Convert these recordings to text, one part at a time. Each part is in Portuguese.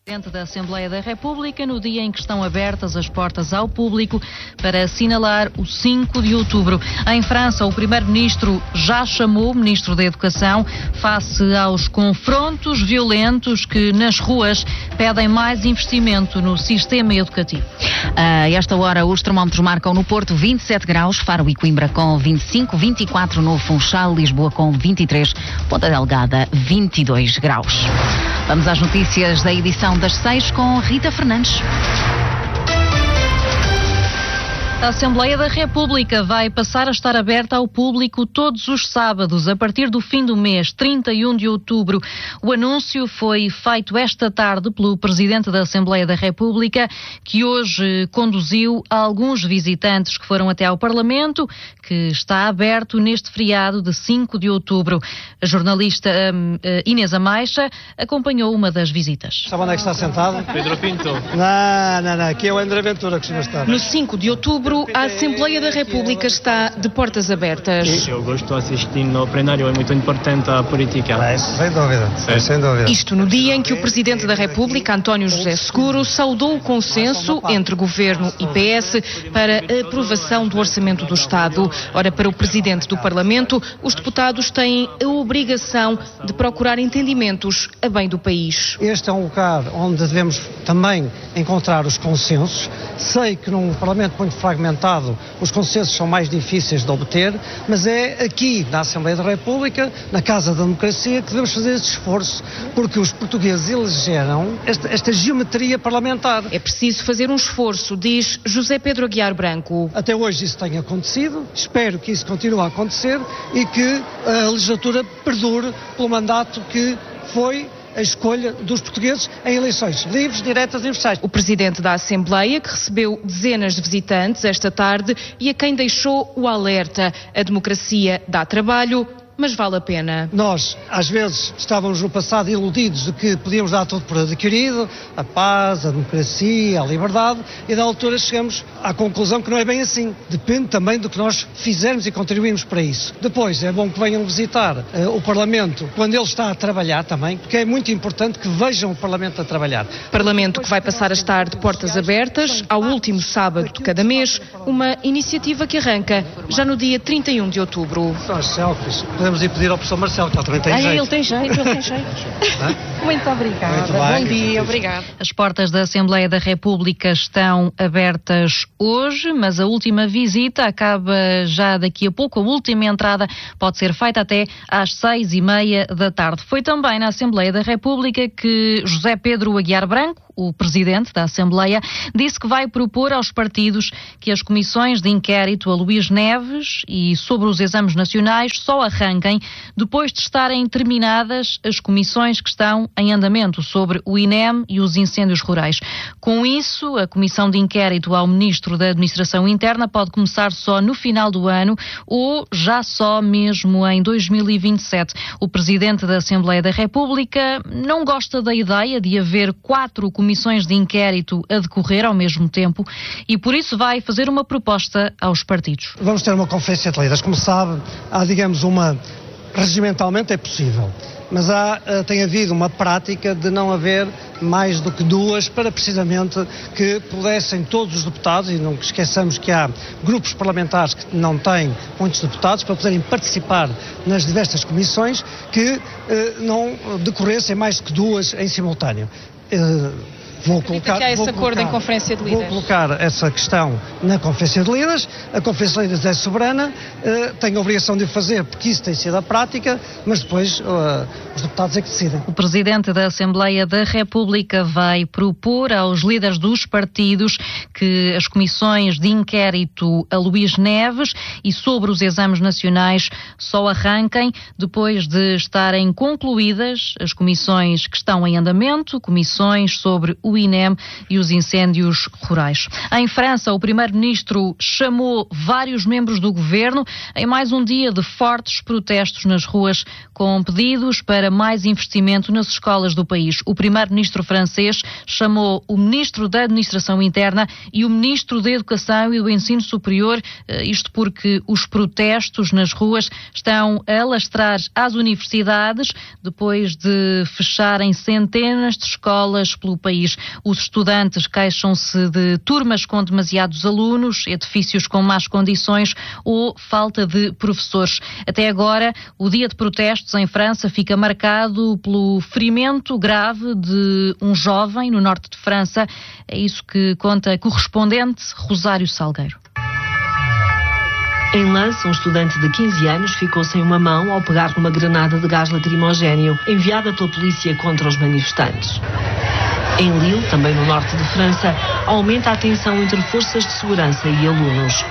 Presidente da Assembleia da República, no dia em que estão abertas as portas ao público para assinalar o 5 de outubro. Em França, o Primeiro-Ministro já chamou o Ministro da Educação face aos confrontos violentos que nas ruas pedem mais investimento no sistema educativo. A esta hora, os termómetros marcam no Porto 27 graus, Faro e Coimbra com 25, 24 no Funchal, Lisboa com 23, Ponta Delgada 22 graus. Vamos às notícias da edição das 6 com Rita Fernandes. A Assembleia da República vai passar a estar aberta ao público todos os sábados, a partir do fim do mês, 31 de outubro. O anúncio foi feito esta tarde pelo Presidente da Assembleia da República, que hoje conduziu alguns visitantes que foram até ao Parlamento, que está aberto neste feriado de 5 de outubro. A jornalista Inês Amaixa acompanhou uma das visitas. Sabe onde é que está sentado? Pedro Pinto. Não, aqui é o André Ventura que costuma estar. No 5 de outubro, a Assembleia da República está de portas abertas. Eu gosto de assistir no plenário, é muito importante a política. Sem dúvida. Isto no dia em que o Presidente da República, António José Seguro, saudou o consenso entre Governo e PS para a aprovação do Orçamento do Estado. Ora, para o Presidente do Parlamento, os deputados têm a obrigação de procurar entendimentos a bem do país. Este é um lugar onde devemos também encontrar os consensos. Sei que num Parlamento muito fragmentado os consensos são mais difíceis de obter, mas é aqui na Assembleia da República, na Casa da Democracia, que devemos fazer esse esforço, porque os portugueses elegeram esta geometria parlamentar. É preciso fazer um esforço, diz José Pedro Aguiar Branco. Até hoje isso tem acontecido, espero que isso continue a acontecer e que a legislatura perdure pelo mandato que foi a escolha dos portugueses em eleições livres, diretas e universais. O Presidente da Assembleia, que recebeu dezenas de visitantes esta tarde e a quem deixou o alerta: a democracia dá trabalho, mas vale a pena. Nós, às vezes, estávamos no passado iludidos de que podíamos dar tudo por adquirido, a paz, a democracia, a liberdade, e da altura chegamos à conclusão que não é bem assim. Depende também do que nós fizermos e contribuímos para isso. Depois, é bom que venham visitar o Parlamento quando ele está a trabalhar também, porque é muito importante que vejam o Parlamento a trabalhar. Parlamento que vai passar a estar de portas abertas ao último sábado de cada mês, uma iniciativa que arranca já no dia 31 de outubro. São as selfies. Podemos ir pedir ao professor Marcelo, que ele também tem jeito. Ele tem jeito. Muito obrigada. Muito bem. Bom dia, obrigado. As portas da Assembleia da República estão abertas hoje, mas a última visita acaba já daqui a pouco. A última entrada pode ser feita até às 6:30 da tarde. Foi também na Assembleia da República que José Pedro Aguiar Branco, o Presidente da Assembleia, disse que vai propor aos partidos que as comissões de inquérito a Luís Neves e sobre os exames nacionais só arranquem depois de estarem terminadas as comissões que estão em andamento sobre o INEM e os incêndios rurais. Com isso, a comissão de inquérito ao Ministro da Administração Interna pode começar só no final do ano ou já só mesmo em 2027. O Presidente da Assembleia da República não gosta da ideia de haver 4 comissões de inquérito a decorrer ao mesmo tempo e por isso vai fazer uma proposta aos partidos. Vamos ter uma conferência de líderes. Como sabe, há, digamos, regimentalmente é possível, mas tem havido uma prática de não haver mais do que 2 para precisamente que pudessem todos os deputados, e não esqueçamos que há grupos parlamentares que não têm muitos deputados, para poderem participar nas diversas comissões, que não decorressem mais do que 2 em simultâneo. Vou colocar essa questão na Conferência de Líderes. A Conferência de Líderes é soberana, tem a obrigação de o fazer porque isso tem sido a prática, mas depois os deputados é que decidem. O Presidente da Assembleia da República vai propor aos líderes dos partidos que as comissões de inquérito a Luís Neves e sobre os exames nacionais só arranquem depois de estarem concluídas as comissões que estão em andamento, comissões sobre o INEM e os incêndios rurais. Em França, o Primeiro-Ministro chamou vários membros do governo em mais um dia de fortes protestos nas ruas, com pedidos para mais investimento nas escolas do país. O Primeiro-Ministro francês chamou o Ministro da Administração Interna e o Ministro da Educação e do Ensino Superior, isto porque os protestos nas ruas estão a alastrar às universidades depois de fecharem centenas de escolas pelo país. Os estudantes queixam-se de turmas com demasiados alunos, edifícios com más condições ou falta de professores. Até agora, o dia de protestos em França fica marcado pelo ferimento grave de um jovem no norte de França. É isso que conta a correspondente Rosário Salgueiro. Em Lens, um estudante de 15 anos ficou sem uma mão ao pegar numa granada de gás lacrimogéneo enviada pela polícia contra os manifestantes. Em Lille, também no norte de França, aumenta a tensão entre forças de segurança e alunos.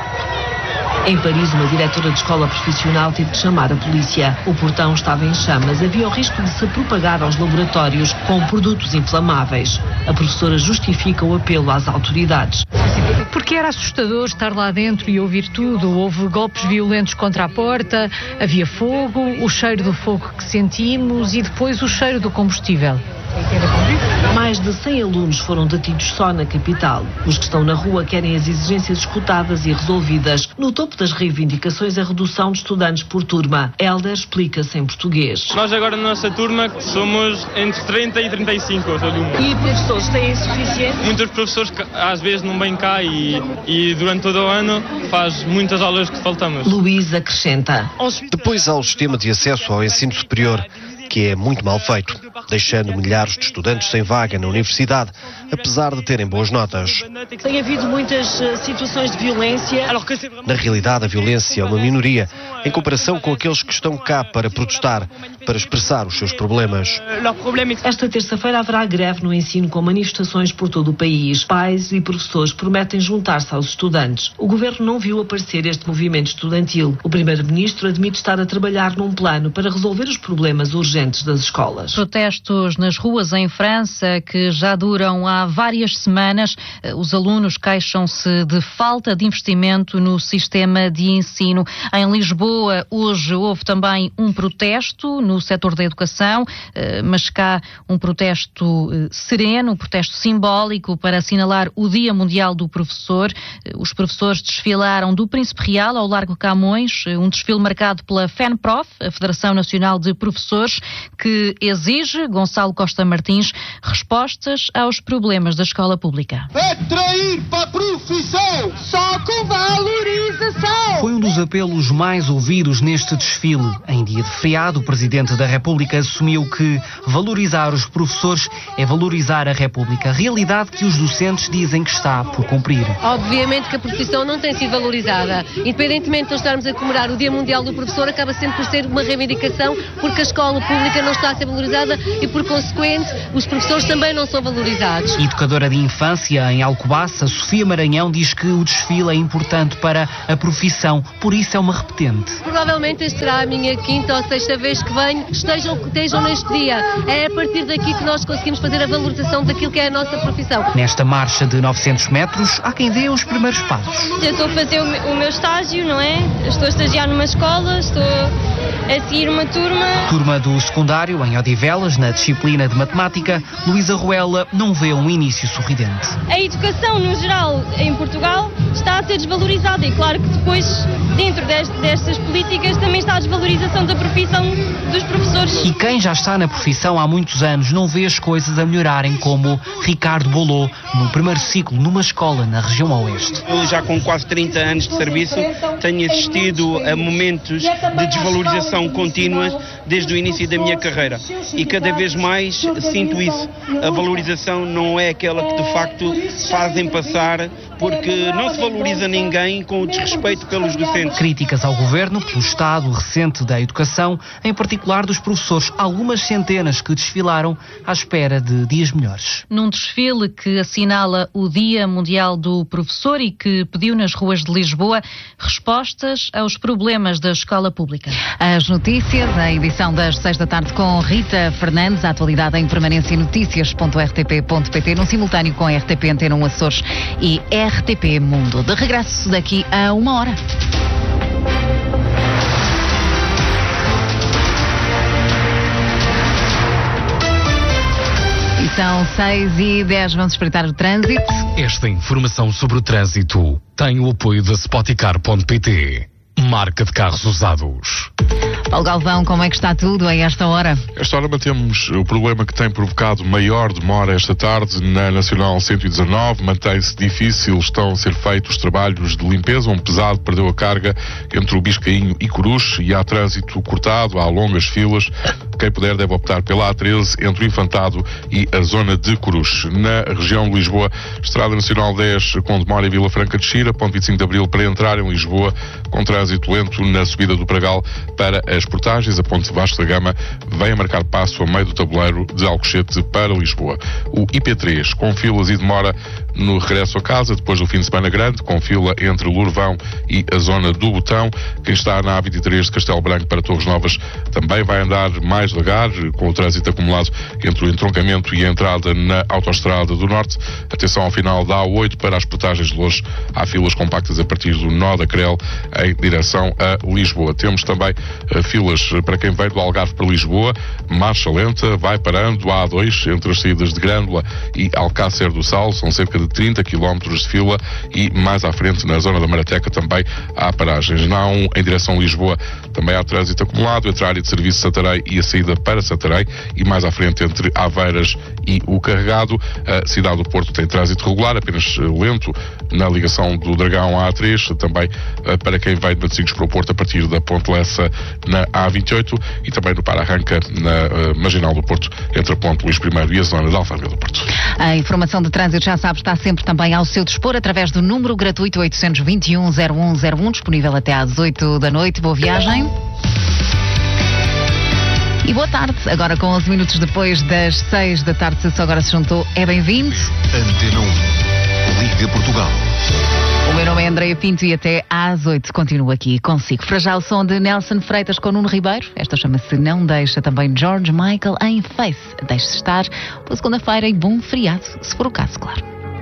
Em Paris, uma diretora de escola profissional teve de chamar a polícia. O portão estava em chamas, havia o risco de se propagar aos laboratórios com produtos inflamáveis. A professora justifica o apelo às autoridades. Porque era assustador estar lá dentro e ouvir tudo. Houve golpes violentos contra a porta, havia fogo, o cheiro do fogo que sentimos e depois o cheiro do combustível. Mais de 100 alunos foram detidos só na capital. Os que estão na rua querem as exigências escutadas e resolvidas. No topo das reivindicações, a redução de estudantes por turma. Helder explica-se em português. Nós agora na nossa turma somos entre 30 e 35 alunos. E professores têm suficiente? Muitos professores que às vezes não vêm cá e durante todo o ano faz muitas aulas que faltamos. Luís acrescenta. Depois há o sistema de acesso ao ensino superior, que é muito mal feito, deixando milhares de estudantes sem vaga na universidade, apesar de terem boas notas. Tem havido muitas situações de violência. Na realidade, a violência é uma minoria, em comparação com aqueles que estão cá para protestar, para expressar os seus problemas. Esta terça-feira haverá greve no ensino com manifestações por todo o país. Pais e professores prometem juntar-se aos estudantes. O governo não viu aparecer este movimento estudantil. O primeiro-ministro admite estar a trabalhar num plano para resolver os problemas urgentes das escolas. Protestos nas ruas em França que já duram há várias semanas. Os alunos queixam-se de falta de investimento no sistema de ensino. Em Lisboa, hoje houve também um protesto no setor da educação, mas cá um protesto sereno, um protesto simbólico para assinalar o Dia Mundial do Professor. Os professores desfilaram do Príncipe Real ao Largo Camões, um desfile marcado pela FENPROF, a Federação Nacional de Professores, que exige, Gonçalo Costa Martins, respostas aos problemas da escola pública. Atrair para a profissão, só com valorização. Foi um dos apelos mais ouvidos neste desfile. Em dia de feriado, o Presidente da República assumiu que valorizar os professores é valorizar a República, realidade que os docentes dizem que está por cumprir. Obviamente que a profissão não tem sido valorizada. Independentemente de nós estarmos a comemorar o Dia Mundial do Professor, acaba sempre por ser uma reivindicação, porque a escola pública não está a ser valorizada e, por consequente, os professores também não são valorizados. Educadora de infância em Alcobaça, Sofia Maranhão, diz que o desfile é importante para a profissão, por isso é uma repetente. Provavelmente esta será a minha quinta ou sexta vez que venho, estejam neste dia. É a partir daqui que nós conseguimos fazer a valorização daquilo que é a nossa profissão. Nesta marcha de 900 metros, há quem dê os primeiros passos. Eu estou a fazer o meu estágio, não é? Estou a estagiar numa escola, estou a seguir uma turma. Turma do secundário, em Odivelas, na disciplina de matemática, Luísa Ruela não vê um início sorridente. A educação, no geral, em Portugal, está a ser desvalorizada e claro que depois, dentro destas políticas, também está a desvalorização da profissão dos professores. E quem já está na profissão há muitos anos não vê as coisas a melhorarem, como Ricardo Bolô, no primeiro ciclo numa escola na região oeste. Eu já com quase 30 anos de serviço tenho assistido a momentos de desvalorização contínua desde o início da minha carreira e cada vez mais sinto isso. A valorização não é aquela que de facto fazem passar, porque não se valoriza ninguém com o desrespeito pelos docentes. Críticas ao governo pelo estado recente da educação, em particular dos professores, algumas centenas que desfilaram à espera de dias melhores. Num desfile que assinala o Dia Mundial do Professor e que pediu nas ruas de Lisboa respostas aos problemas da escola pública. As notícias, a edição das 6 da tarde com Rita Fernandes, a atualidade em permanência notícias.rtp.pt, num simultâneo com RTP Antena 1 Açores e RTP Mundo. De regresso daqui a 1 hora. são 6h10, vamos espreitar o trânsito. Esta informação sobre o trânsito tem o apoio da Spoticar.pt, marca de carros usados. Paulo Galvão, como é que está tudo a esta hora? Esta hora mantemos o problema que tem provocado maior demora esta tarde na Nacional 119. Mantém-se difícil, estão a ser feitos trabalhos de limpeza. Um pesado perdeu a carga entre o Biscainho e Coruche e há trânsito cortado, há longas filas. Quem puder deve optar pela A13 entre o Infantado e a zona de Coruche. Na região de Lisboa, Estrada Nacional 10 com demora em Vila Franca de Xira, ponto 25 de Abril para entrar em Lisboa, com trânsito lento na subida do Pragal para as Portagens. A ponte Vasco da Gama vem a marcar passo a meio do tabuleiro de Alcochete para Lisboa. O IP3 com filas e demora no regresso a casa depois do fim de semana grande, com fila entre Lourvão e a zona do Botão. Quem está na A23 de Castelo Branco para Torres Novas também vai andar mais devagar, com o trânsito acumulado entre o entroncamento e a entrada na Autoestrada do Norte. Atenção ao final da A8 para as Portagens de Loures. Há filas compactas a partir do nó da Crel em direção a Lisboa. Temos também filas para quem vem do Algarve para Lisboa, marcha lenta, vai parando a A2 entre as saídas de Grândola e Alcácer do Sal, são cerca de 30 km de fila, e mais à frente na zona da Marateca também há paragens. Na A1 em direção a Lisboa também há trânsito acumulado entre a área de serviço de Santarém e a saída para Santarém, e mais à frente entre Aveiras e o Carregado. A cidade do Porto tem trânsito regular, apenas lento na ligação do Dragão à A3, também para quem vai de Matosinhos para o Porto a partir da Ponte Lessa na A28, e também no para-arranca na Marginal do Porto entre a Ponte Luís I e a zona de Alfândega do Porto. A informação de trânsito, já sabe, está sempre também ao seu dispor através do número gratuito 821-0101, disponível até às 8 da noite. Boa viagem. E boa tarde, agora com 11 minutos depois das 6 da tarde, se agora se juntou, é bem-vindo. Antena 1, Liga Portugal. O meu nome é Andreia Pinto e até às 8 continuo aqui consigo. Fragile som de Nelson Freitas com Nuno Ribeiro. Esta chama-se Não Deixa, também George Michael em Face. Deixe-se estar, boa segunda-feira e bom feriado, se for o caso, claro.